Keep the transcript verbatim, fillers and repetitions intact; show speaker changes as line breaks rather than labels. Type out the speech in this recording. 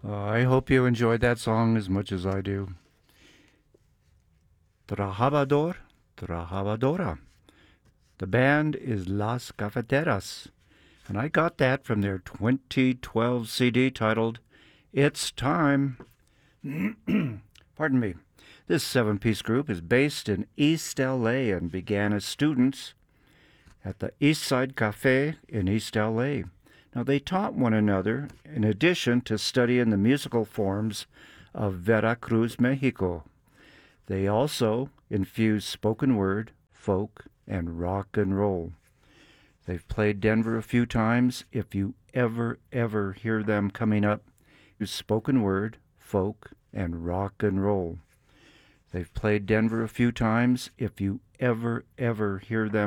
Uh, I hope you enjoyed that song as much as I do. Trabajador, Trabajadora. The band is Las Cafeteras, and I got that from their twenty twelve C D titled It's Time. Pardon me. This seven piece group is based in East L A and began as students at the East Side Cafe in East L A. Now, they taught one another in addition to studying the musical forms of Veracruz, Mexico. They also infused spoken word, folk, and rock and roll. They've played Denver a few times. If you ever, ever hear them coming up, use spoken word, folk, and rock and roll. They've played Denver a few times. If you ever, ever hear them